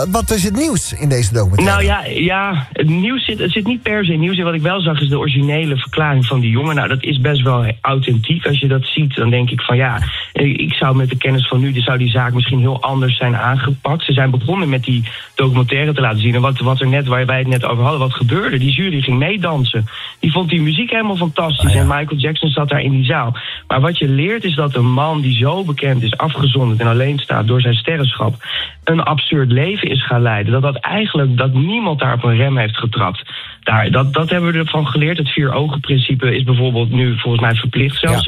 Wat is het nieuws in deze documentaire? Nou ja, het nieuws zit niet per se in nieuws. En wat ik wel zag is de originele verklaring van die jongen. Nou, dat is best wel authentiek. Als je dat ziet, dan denk ik van ja, ik zou met de kennis van nu, zou die zaak misschien heel anders zijn aangepakt. Ze zijn begonnen met die documentaire te laten zien. En waar wij het net over hadden, wat gebeurde? Die jury ging meedansen. Die vond die muziek helemaal fantastisch. En Michael Jackson zat daar in die zaal. Maar wat je leert is dat een man die zo bekend is, afgezonderd en alleen staat door zijn sterrenschap, een absurd leven is gaan leiden. Dat niemand daar op een rem heeft getrapt. Dat hebben we ervan geleerd. Het 4-ogen-principe is bijvoorbeeld nu volgens mij verplicht. Zelfs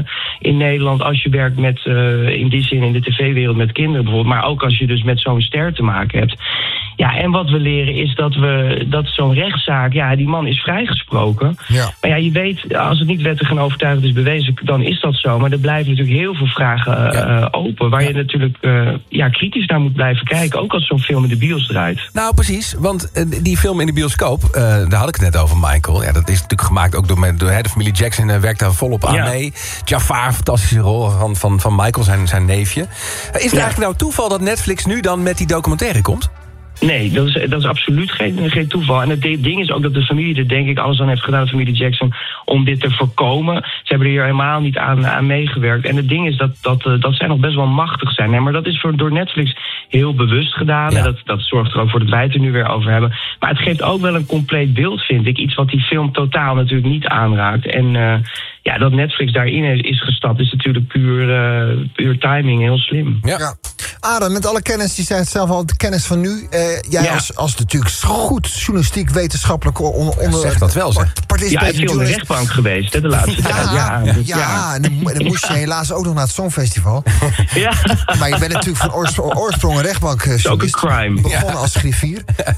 in Nederland, als je werkt met, in die zin in de tv-wereld met kinderen bijvoorbeeld. Maar ook als je dus met zo'n ster te maken hebt. Ja, en wat we leren is dat zo'n rechtszaak, die man is vrijgesproken. Ja. Maar ja, je weet, als het niet wettig en overtuigend is bewezen, dan is dat zo. Maar er blijven natuurlijk heel veel vragen open, waar je natuurlijk kritisch naar moet blijven kijken. Ook als zo'n film in de bios draait. Nou, precies, want die film in de bioscoop, daar had ik het net over, Michael. Ja, dat is natuurlijk gemaakt ook door de familie Jackson, werkt daar volop aan mee. Jafar, fantastische rol van Michael, zijn neefje. Is het eigenlijk nou toeval dat Netflix nu dan met die documentaire komt? Nee, dat is absoluut geen toeval. En het ding is ook dat de familie er denk ik alles aan heeft gedaan, de familie Jackson, om dit te voorkomen. Ze hebben er hier helemaal niet aan meegewerkt. En het ding is dat zij nog best wel machtig zijn. Nee, maar dat is door Netflix heel bewust gedaan. Ja. En dat zorgt er ook voor dat wij het er nu weer over hebben. Maar het geeft ook wel een compleet beeld, vind ik. Iets wat die film totaal natuurlijk niet aanraakt. En dat Netflix daarin is gestapt is natuurlijk puur timing, heel slim. Ja. Aram, met alle kennis, je zei het zelf al, de kennis van nu. Jij als natuurlijk goed journalistiek, wetenschappelijk zeg dat wel, zeg. Ja, ik ben in de rechtbank geweest, de laatste tijd. En dan moest je helaas ook nog naar het Songfestival. Ja. Maar je bent natuurlijk van oorsprong een rechtbank. Dat is ook een crime. Begonnen als griffier.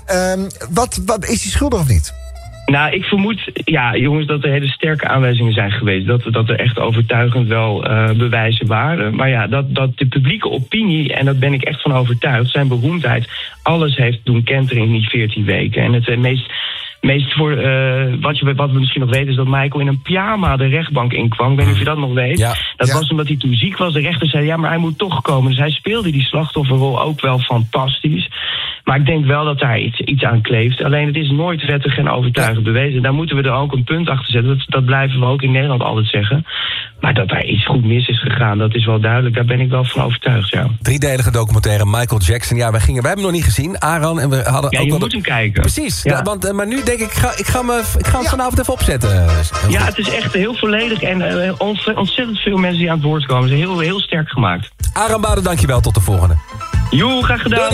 Wat is hij schuldig of niet? Nou, ik vermoed, jongens, dat er hele sterke aanwijzingen zijn geweest. Dat er echt overtuigend wel bewijzen waren. Maar dat de publieke opinie, en daar ben ik echt van overtuigd, zijn beroemdheid, alles heeft doen kenteren in die 14 weken. En het meest voor, wat we misschien nog weten, is dat Michael in een pyjama de rechtbank inkwam. Ik weet niet of je dat nog weet. Dat was omdat hij toen ziek was. De rechter zei, maar hij moet toch komen. Dus hij speelde die slachtofferrol ook wel fantastisch. Maar ik denk wel dat daar iets aan kleeft. Alleen het is nooit wettig en overtuigend bewezen. Daar moeten we er ook een punt achter zetten. Dat blijven we ook in Nederland altijd zeggen. Maar dat daar iets goed mis is gegaan, dat is wel duidelijk. Daar ben ik wel van overtuigd, ja. 3-delige documentaire Michael Jackson. Ja, wij hebben hem nog niet gezien, Aran. En we hadden ook je moet hem kijken. Precies, maar nu denk ik, ik ga hem vanavond even opzetten. Ja, het is echt heel volledig en ontzettend veel mensen die aan het woord komen. Ze zijn heel sterk gemaakt. Aran Baden, dankjewel. Tot de volgende. Joe, graag gedaan.